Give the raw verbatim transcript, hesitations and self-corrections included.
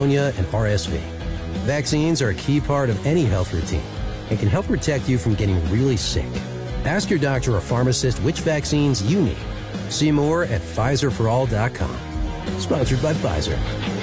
pneumonia, and R S V. Vaccines are a key part of any health routine and can help protect you from getting really sick. Ask your doctor or pharmacist which vaccines you need. See more at Pfizer for all dot com. Sponsored by Pfizer.